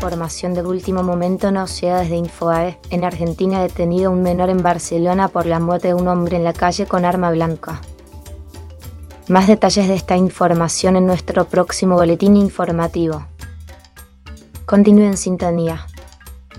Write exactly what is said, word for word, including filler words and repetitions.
información de último momento nos llega desde Infobae. En Argentina detenido un menor en Barcelona por la muerte de un hombre en la calle con arma blanca. Más detalles de esta información en nuestro próximo boletín informativo. Continúe en sintonía.